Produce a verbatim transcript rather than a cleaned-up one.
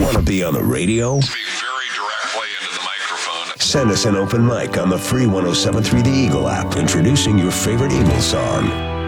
Want to be on the radio? Speak very directly into the microphone. Send us an open mic on the free ten seventy-three The Eagle app introducing your favorite Eagle song.